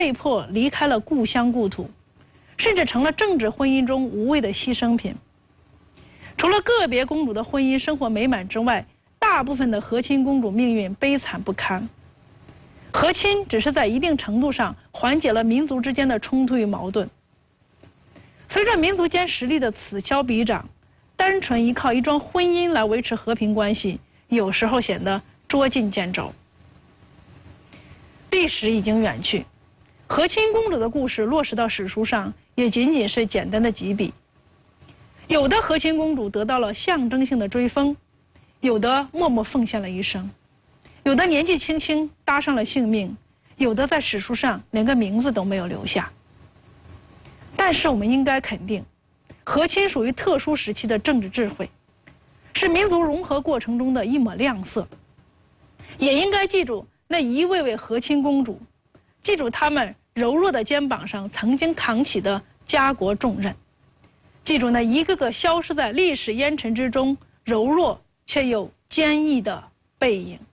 被迫离开了故乡故土，甚至成了政治婚姻中无谓的牺牲品。除了个别公主的婚姻生活美满之外，大部分的和亲公主命运悲惨不堪。和亲只是在一定程度上缓解了民族之间的冲突与矛盾。随着民族间实力的此消彼长，单纯依靠一桩婚姻来维持和平关系，有时候显得捉襟见肘。历史已经远去，和亲公主的故事落实到史书上，也仅仅是简单的几笔。有的和亲公主得到了象征性的追封，有的默默奉献了一生，有的年纪轻轻搭上了性命，有的在史书上连个名字都没有留下。但是我们应该肯定，和亲属于特殊时期的政治智慧，是民族融合过程中的一抹亮色。也应该记住那一位位和亲公主，记住她们柔弱的肩膀上曾经扛起的家国重任，记住那一个个消失在历史烟尘之中，柔弱却又坚毅的背影。